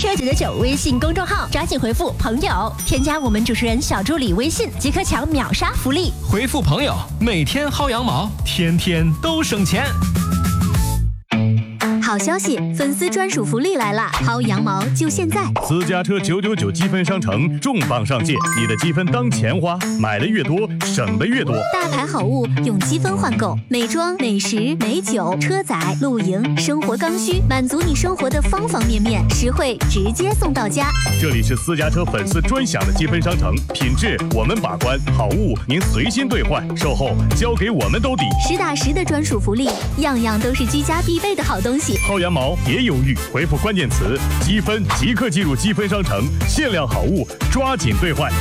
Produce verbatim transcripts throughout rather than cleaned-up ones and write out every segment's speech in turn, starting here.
车九九九微信公众号，抓紧回复朋友，添加我们主持人小助理微信，即可抢秒杀福利。 回复朋友，每天薅羊毛，天天都省钱。 好消息，粉丝专属福利来啦！薅羊毛就现在！ 私家车九九九积分商城重磅上线，你的积分当钱花，买的越多，省的越多。 大牌好物用积分换购，美妆、美食、美酒、车载、露营、生活刚需，满足你生活的方方面面，实惠直接送到家。 这里是私家车粉丝专享的积分商城，品质我们把关，好物您随心兑换，售后交给我们兜底。 实打实的专属福利，样样都是居家必备的好东西。 薅羊毛别犹豫，回复关键词积分即刻进入积分商城，限量好物抓紧兑换。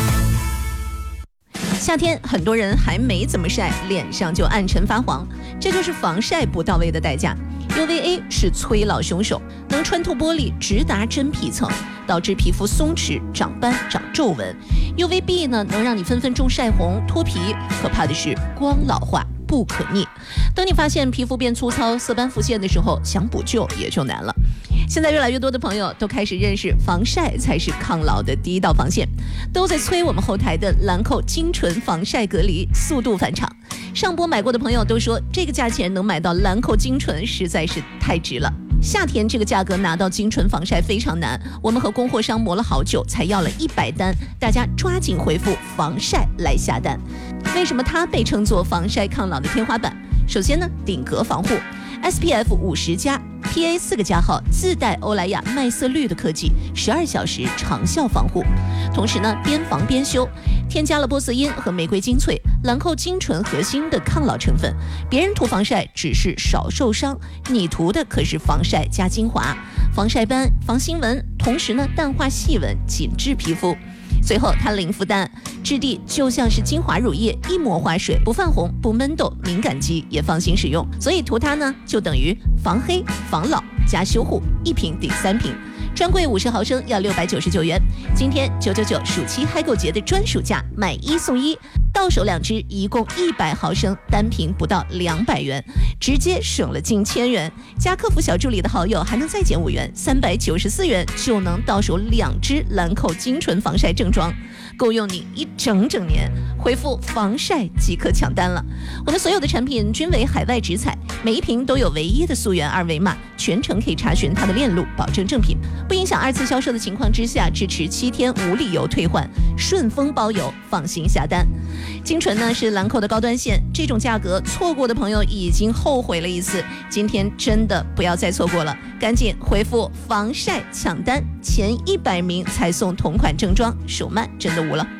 夏天很多人还没怎么晒，脸上就暗沉发黄，这就是防晒不到位的代价。U V A 是催老凶手，能穿透玻璃直达真皮层，导致皮肤松弛、长斑、长皱纹。U V B 呢，能让你分分钟晒红、脱皮，可怕的是光老化不可逆。当你发现皮肤变粗糙、色斑浮现的时候，想补救也就难了。现在越来越多的朋友都开始认识防晒才是抗老的第一道防线，都在催我们后台的兰蔻精纯防晒隔离速度返场。上播买过的朋友都说，这个价钱能买到兰蔻精纯实在是太值了。夏天这个价格拿到精纯防晒非常难，我们和供货商磨了好久才要了一百单，大家抓紧回复防晒来下单。为什么它被称作防晒抗老的天花板？首先呢，顶格防护 S P F 五十加 P A 四个加号，自带欧莱雅麦色绿的科技，十二小时长效防护。同时呢，边防边修，添加了玻色因和玫瑰精粹、兰蔻精纯核心的抗老成分。别人涂防晒只是少受伤，你涂的可是防晒加精华，防晒斑、防新纹，同时呢淡化细纹，紧致皮肤。最后它零负担，质地就像是精华乳液，一抹化水，不泛红不闷痘，敏感肌也放心使用。所以涂它呢就等于防黑防老加修护，一瓶顶三瓶。专柜五十毫升要六百九十九元，今天九九九暑期嗨购节的专属价，买一送一，到手两支，一共一百毫升，单瓶不到两百元，直接省了近千元。加客服小助理的好友还能再减五元，三百九十四元就能到手两支兰蔻精纯防晒正装，够用你一整整年。回复防晒即可抢单了。我们所有的产品均为海外直采，每一瓶都有唯一的溯源二维码，全程可以查询它的链路，保证正品，不影响二次销售的情况之下，支持七天无理由退换，顺丰包邮，放心下单。精纯呢是兰蔻的高端线，这种价格错过的朋友已经后悔了一次，今天真的不要再错过了，赶紧回复防晒抢单，前一百名才送同款正装，手慢真的无了。